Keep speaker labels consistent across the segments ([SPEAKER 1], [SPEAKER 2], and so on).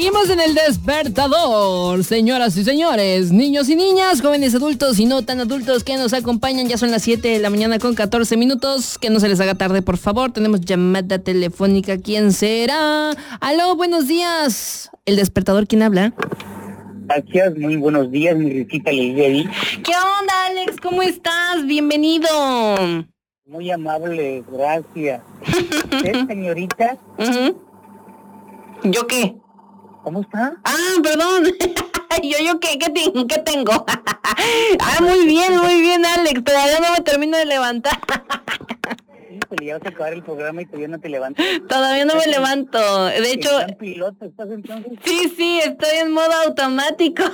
[SPEAKER 1] Seguimos en el despertador, señoras y señores, niños y niñas, jóvenes adultos y no tan adultos que nos acompañan. Ya son las 7 de la mañana con 14 minutos. Que no se les haga tarde, por favor. Tenemos llamada telefónica. ¿Quién será? Aló, buenos días. El despertador, ¿quién habla?
[SPEAKER 2] Gracias, muy buenos días, mi riquita Lady.
[SPEAKER 1] ¿Qué onda, Alex? ¿Cómo estás? Bienvenido.
[SPEAKER 2] Muy amable, gracias. ¿Usted, señorita?
[SPEAKER 1] ¿Yo qué?
[SPEAKER 2] ¿Cómo está?
[SPEAKER 1] Ah, perdón. ¿Yo qué? ¿Qué tengo? Muy bien, Alex. Todavía no me termino de levantar.
[SPEAKER 2] Híjole, ya vas a acabar el programa y todavía no te levantas.
[SPEAKER 1] Todavía no me levanto. De hecho...
[SPEAKER 2] ¿En piloto estás entonces?
[SPEAKER 1] Sí, estoy en modo automático.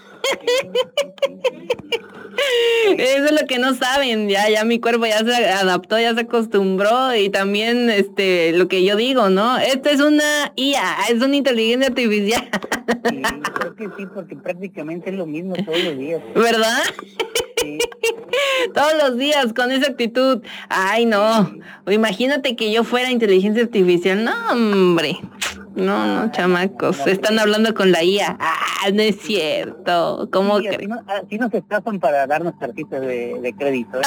[SPEAKER 1] Eso es lo que no saben, ya mi cuerpo ya se adaptó, ya se acostumbró. Y también lo que yo digo, ¿no? Esta es una IA, es una inteligencia artificial.
[SPEAKER 2] Sí, creo que sí, porque prácticamente es lo mismo todos los días.
[SPEAKER 1] ¿Verdad?
[SPEAKER 2] Sí.
[SPEAKER 1] Todos los días con esa actitud. Ay, no. Imagínate que yo fuera inteligencia artificial. No, hombre. No, chamacos. Están hablando con la IA. No es cierto. ¿Cómo
[SPEAKER 2] sí,
[SPEAKER 1] crees?
[SPEAKER 2] así nos estafan para darnos tarjetas de crédito.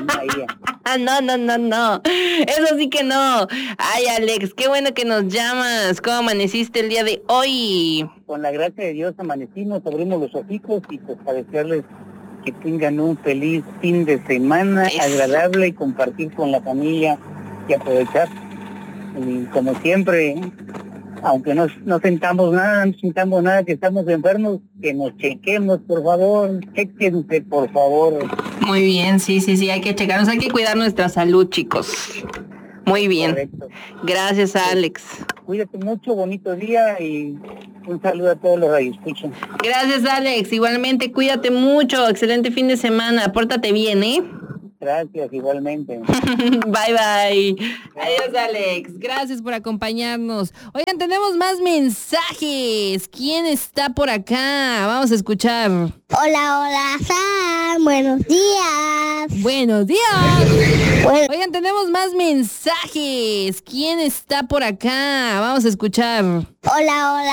[SPEAKER 1] No. Eso sí que no. Ay, Alex, qué bueno que nos llamas. ¿Cómo amaneciste el día de hoy?
[SPEAKER 2] Con la gracia de Dios amanecimos, abrimos los ojitos y pues para desearles que tengan un feliz fin de semana agradable y compartir con la familia y aprovechar. Y como siempre, aunque no sintamos nada que estamos enfermos, que nos chequemos, por favor, chequense, por favor.
[SPEAKER 1] Muy bien, sí, hay que checarnos, hay que cuidar nuestra salud, chicos. Muy bien.
[SPEAKER 2] Correcto.
[SPEAKER 1] Gracias, Alex.
[SPEAKER 2] Cuídate mucho, bonito día y un saludo a todos los radioescuchas.
[SPEAKER 1] Gracias, Alex. Igualmente, cuídate mucho. Excelente fin de semana. Pórtate bien, ¿eh?
[SPEAKER 2] Gracias, igualmente.
[SPEAKER 1] Bye. Adiós, Alex. Gracias por acompañarnos. Oigan, tenemos más mensajes. ¿Quién está por acá? Vamos a escuchar.
[SPEAKER 3] Hola, Sam. Buenos días.
[SPEAKER 1] Buenos días. Bueno. Oigan, tenemos más mensajes. ¿Quién está por acá? Vamos a escuchar.
[SPEAKER 3] Hola,